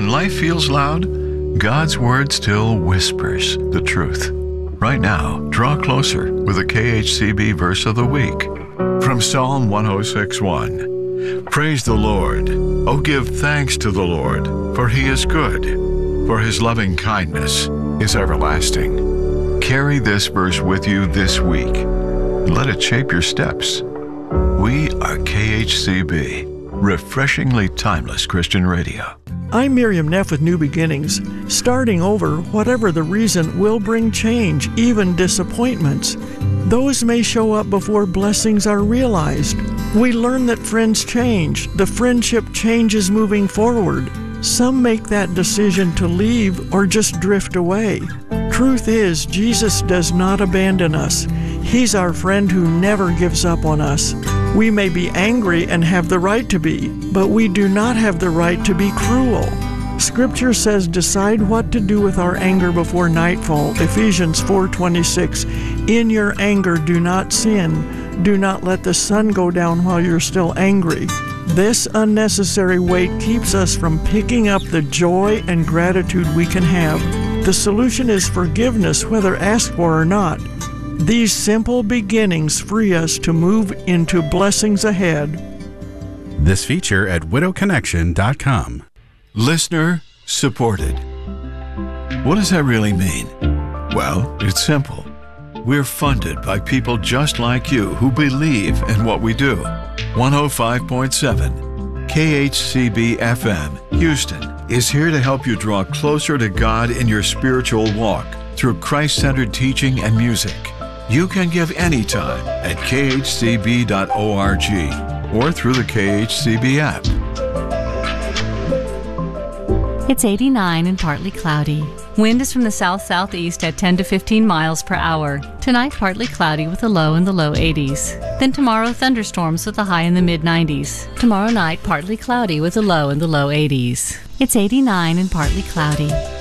when life feels loud, God's Word still whispers the truth. Right now, draw closer with a KHCB verse of the week from Psalm 106:1. Praise the Lord. Oh, give thanks to the Lord, for He is good, for His loving kindness is everlasting. Carry this verse with you this week. Let it shape your steps. We are KHCB, refreshingly timeless Christian radio. I'm Miriam Neff with New Beginnings. Starting over, whatever the reason, will bring change, even disappointments. Those may show up before blessings are realized. We learn that friends change. The friendship changes moving forward. Some make that decision to leave or just drift away. Truth is, Jesus does not abandon us. He's our friend who never gives up on us. We may be angry and have the right to be, but we do not have the right to be cruel. Scripture says, decide what to do with our anger before nightfall, Ephesians 4:26. In your anger, do not sin. Do not let the sun go down while you're still angry. This unnecessary weight keeps us from picking up the joy and gratitude we can have. The solution is forgiveness, whether asked for or not. These simple beginnings free us to move into blessings ahead. This feature at widowconnection.com. Listener supported. What does that really mean? Well, it's simple. We're funded by people just like you who believe in what we do. 105.7 KHCB FM, Houston, is here to help you draw closer to God in your spiritual walk through Christ-centered teaching and music. You can give anytime at khcb.org or through the KHCB app. It's 89 and partly cloudy. Wind is from the south-southeast at 10 to 15 miles per hour. Tonight, partly cloudy with a low in the low 80s. Then tomorrow, thunderstorms with a high in the mid-90s. Tomorrow night, partly cloudy with a low in the low 80s. It's 89 and partly cloudy.